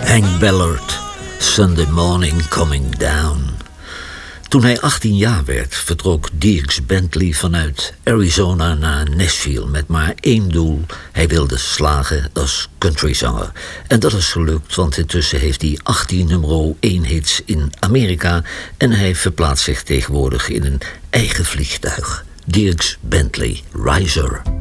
Hank Ballard, Sunday Morning Coming Down. Toen hij 18 jaar werd, vertrok Dierks Bentley vanuit Arizona naar Nashville met maar één doel. Hij wilde slagen als countryzanger. En dat is gelukt, want intussen heeft hij 18 nummer 1 hits in Amerika en hij verplaatst zich tegenwoordig in een eigen vliegtuig. Dierks Bentley, Riser.